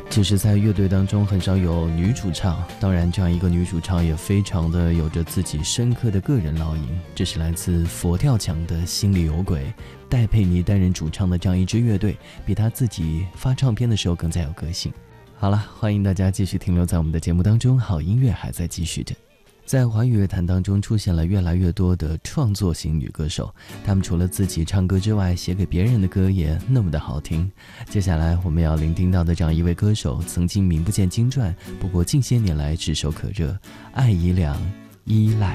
其实在乐队当中很少有女主唱，当然这样一个女主唱也非常的有着自己深刻的个人烙印。这是来自佛跳墙的心里有鬼，戴佩妮担任主唱的这样一支乐队，比她自己发唱片的时候更加有个性。好了，欢迎大家继续停留在我们的节目当中，好音乐还在继续着。在华语乐坛当中出现了越来越多的创作型女歌手，她们除了自己唱歌之外，写给别人的歌也那么的好听。接下来我们要聆听到的这样一位歌手，曾经名不见经传，不过近些年来炙手可热，艾怡良，依赖。